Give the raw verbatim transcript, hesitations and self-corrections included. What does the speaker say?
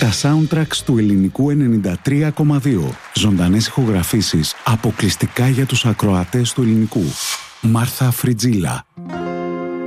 Τα soundtracks του Ελληνικού ενενήντα τρία κόμμα δύο. Ζωντανές ηχογραφήσεις αποκλειστικά για τους ακροατές του Ελληνικού. Μάρθα Φριτζίλα.